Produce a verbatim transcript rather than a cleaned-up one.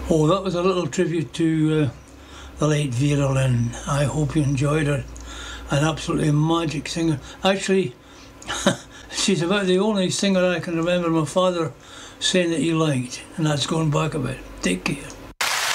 Oh, that was a little tribute to uh, the late Vera Lynn. I hope you enjoyed her. An absolutely magic singer. Actually, she's about the only singer I can remember my father saying that he liked, and that's going back a bit. Take care.